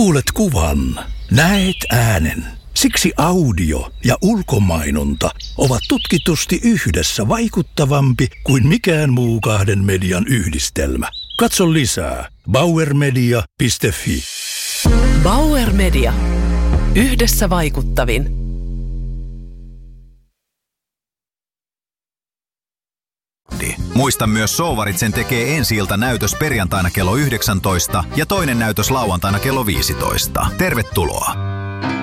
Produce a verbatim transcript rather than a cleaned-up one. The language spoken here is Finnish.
Kuulet kuvan, näet äänen. Siksi audio ja ulkomainonta ovat tutkitusti yhdessä vaikuttavampi kuin mikään muu kahden median yhdistelmä. Katso lisää bauer media piste fi. Bauer Media. Yhdessä vaikuttavin. Muista myös Souvaritsen tekee ensi-ilta näytös perjantaina kello yhdeksäntoista ja toinen näytös lauantaina kello viisitoista. Tervetuloa!